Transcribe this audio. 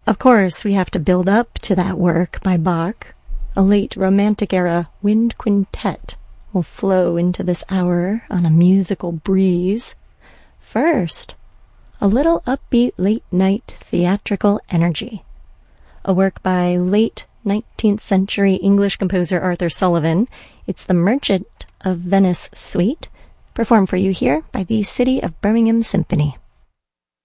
Of course, we have to build up to that work by Bach. A late Romantic-era wind quintet will flow into this hour on a musical breeze. First, a little upbeat late-night theatrical energy. A work by late 19th century English composer Arthur Sullivan. It's the Merchant of Venice Suite, performed for you here by the City of Birmingham Symphony.